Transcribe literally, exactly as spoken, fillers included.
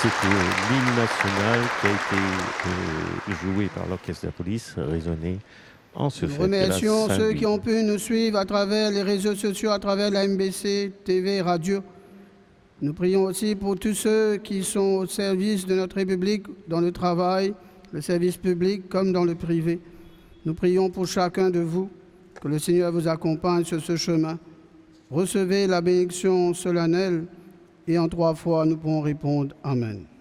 C'était l'hymne national qui a été euh, joué par l'orchestre de la police, résonné en ce Nous fait. de la remercions ceux Sainte-Nuit. qui ont pu nous suivre à travers les réseaux sociaux, à travers la M B C, T V, radio. Nous prions aussi pour tous ceux qui sont au service de notre République, dans le travail, le service public comme dans le privé. Nous prions pour chacun de vous, que le Seigneur vous accompagne sur ce chemin. Recevez la bénédiction solennelle et en trois fois nous pourrons répondre Amen.